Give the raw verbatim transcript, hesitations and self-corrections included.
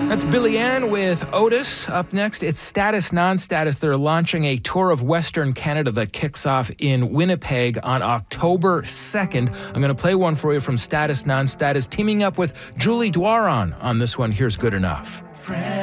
That's Billy Ann with Otis. Up next, it's Status Non-Status. They're launching a tour of Western Canada that kicks off in Winnipeg on October second. I'm going to play one for you from Status Non-Status, teaming up with Julie Doiron on this one. Here's Good Enough.